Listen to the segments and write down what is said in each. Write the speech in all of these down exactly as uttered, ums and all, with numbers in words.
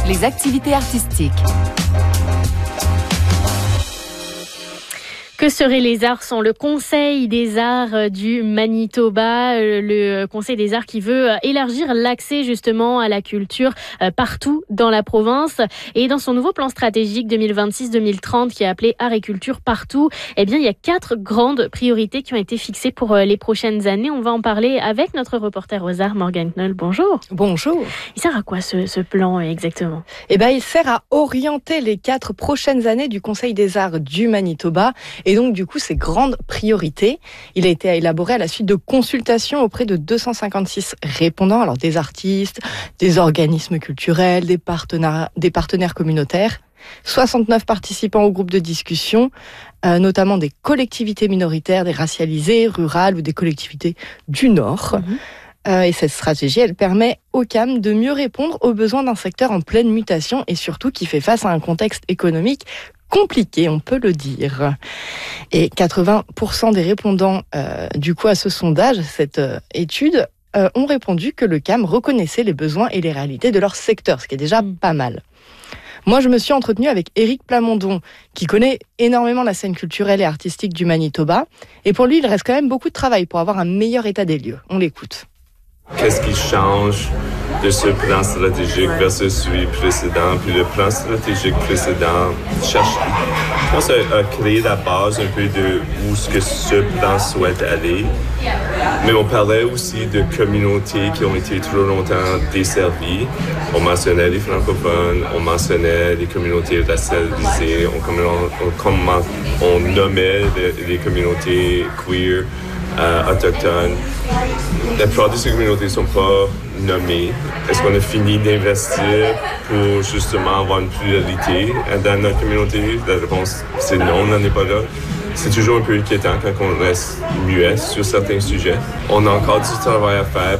les activités artistiques. Que seraient les arts sans le Conseil des arts du Manitoba, le Conseil des arts qui veut élargir l'accès justement à la culture partout dans la province. Et dans son nouveau plan stratégique deux mille vingt-six deux mille trente qui est appelé Art et culture partout, eh bien, il y a quatre grandes priorités qui ont été fixées pour les prochaines années. On va en parler avec notre reporter aux arts, Morgane Knoll. Bonjour. Bonjour. Il sert à quoi ce, ce plan exactement ? Eh ben, il sert à orienter les quatre prochaines années du Conseil des arts du Manitoba. Et donc, du coup, ces grandes priorités, il a été élaboré à la suite de consultations auprès de deux cent cinquante-six répondants, alors des artistes, des organismes culturels, des partenaires, des partenaires communautaires, soixante-neuf participants au groupe de discussion, euh, notamment des collectivités minoritaires, des racialisées, rurales ou des collectivités du Nord. Mmh. Euh, et cette stratégie, elle permet au C A M de mieux répondre aux besoins d'un secteur en pleine mutation et surtout qui fait face à un contexte économique compliqué, on peut le dire. Et quatre-vingts pour cent des répondants euh, du coup à ce sondage, cette euh, étude, euh, ont répondu que le C A M reconnaissait les besoins et les réalités de leur secteur, ce qui est déjà mmh. pas mal. Moi, je me suis entretenue avec Éric Plamondon, qui connaît énormément la scène culturelle et artistique du Manitoba. Et pour lui, il reste quand même beaucoup de travail pour avoir un meilleur état des lieux. On l'écoute. Qu'est-ce qui change de ce plan stratégique versus celui précédent? Puis le plan stratégique précédent cherche, je pense, à, à créer la base un peu de où ce que ce plan souhaite aller. Mais on parlait aussi de communautés qui ont été trop longtemps desservies. On mentionnait les francophones, on mentionnait les communautés racialisées, on, on, on nommait les, les communautés queer. Euh, autochtones. La plupart de ces communautés ne sont pas nommées. Est-ce qu'on a fini d'investir pour justement avoir une pluralité dans notre communauté? La réponse, c'est non, on n'en est pas là. C'est toujours un peu inquiétant quand on reste muet sur certains sujets. On a encore du travail à faire.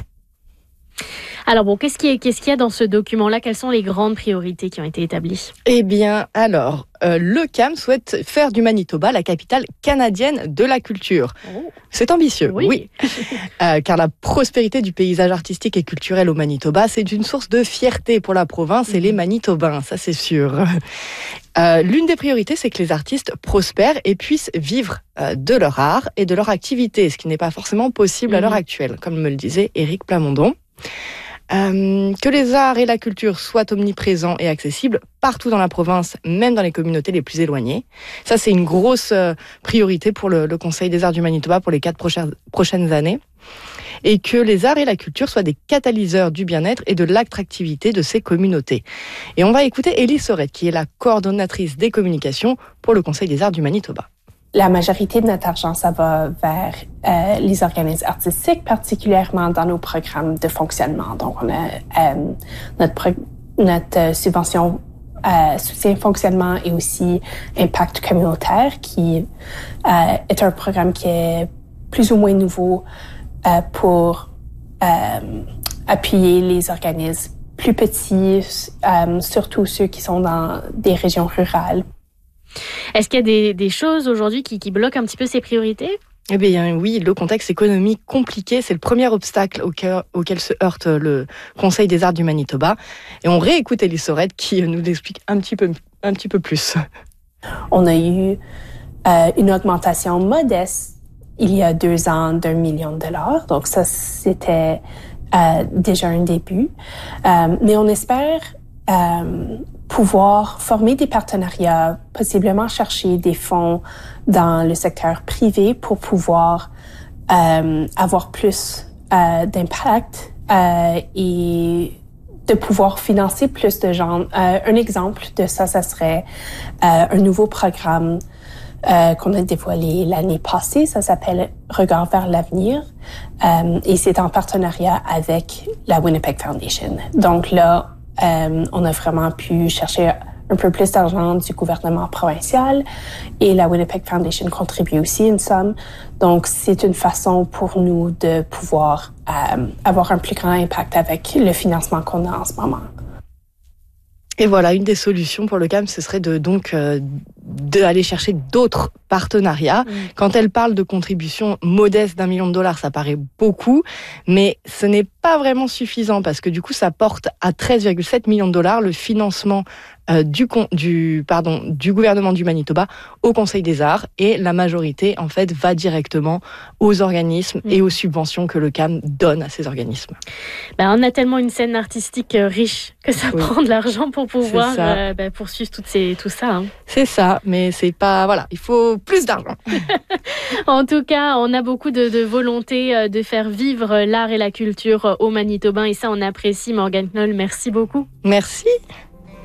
Alors bon, qu'est-ce qu'il y a, qu'est-ce qu'il y a dans ce document-là? Quelles sont les grandes priorités qui ont été établies? Eh bien, alors, euh, le C A M souhaite faire du Manitoba la capitale canadienne de la culture. Oh. C'est ambitieux, oui. oui. euh, car la prospérité du paysage artistique et culturel au Manitoba, c'est une source de fierté pour la province et les Manitobains, ça c'est sûr. Euh, l'une des priorités, c'est que les artistes prospèrent et puissent vivre euh, de leur art et de leur activité, ce qui n'est pas forcément possible mmh. à l'heure actuelle, comme me le disait Éric Plamondon. Euh, que les arts et la culture soient omniprésents et accessibles partout dans la province, même dans les communautés les plus éloignées. Ça, c'est une grosse euh, priorité pour le, le Conseil des arts du Manitoba pour les quatre prochaines, prochaines années. Et que les arts et la culture soient des catalyseurs du bien-être et de l'attractivité de ces communautés. Et on va écouter Élie Sorette, qui est la coordonnatrice des communications pour le Conseil des arts du Manitoba. La majorité de notre argent, ça va vers euh, les organismes artistiques, particulièrement dans nos programmes de fonctionnement. Donc, on a euh, notre, pro- notre euh, subvention euh, soutien fonctionnement et aussi impact communautaire, qui euh, est un programme qui est plus ou moins nouveau euh, pour euh, appuyer les organismes plus petits, euh, surtout ceux qui sont dans des régions rurales. Est-ce qu'il y a des, des choses aujourd'hui qui, qui bloquent un petit peu ces priorités? Eh bien oui, le contexte économique compliqué, c'est le premier obstacle auquel, auquel se heurte le Conseil des arts du Manitoba. Et on réécoute Élie Sorette qui nous explique un petit peu, un petit peu plus. On a eu euh, une augmentation modeste il y a deux ans d'un million de dollars. Donc ça, c'était euh, déjà un début. Euh, mais on espère euh, pouvoir former des partenariats, possiblement chercher des fonds dans le secteur privé pour pouvoir euh, avoir plus euh, d'impact euh, et de pouvoir financer plus de gens. Euh, un exemple de ça, ça serait euh, un nouveau programme euh, qu'on a dévoilé l'année passée. Ça s'appelle Regard vers l'avenir euh, et c'est en partenariat avec la Winnipeg Foundation. Donc là, euh, on a vraiment pu chercher un peu plus d'argent du gouvernement provincial et la Winnipeg Foundation contribue aussi une somme. Donc, c'est une façon pour nous de pouvoir euh, avoir un plus grand impact avec le financement qu'on a en ce moment. Et voilà, une des solutions pour le C A M, ce serait de donc euh, d'aller chercher d'autres partenariats. Mmh. Quand elle parle de contributions modestes d'un million de dollars, ça paraît beaucoup, mais ce n'est pas vraiment suffisant parce que du coup, ça porte à treize virgule sept millions de dollars le financement euh, du, du, pardon, du gouvernement du Manitoba au Conseil des arts, et la majorité, en fait, va directement aux organismes mmh. et aux subventions que le C A M donne à ces organismes. Ben, on a tellement une scène artistique riche que ça oui. prend de l'argent pour pouvoir euh, ben, poursuivre toutes ces, tout ça. Hein. C'est ça, mais c'est pas... Voilà, il faut plus d'argent. En tout cas, on a beaucoup de, de volonté de faire vivre l'art et la culture au Manitoba, et ça, on apprécie. Morgane Knoll, merci beaucoup. Merci.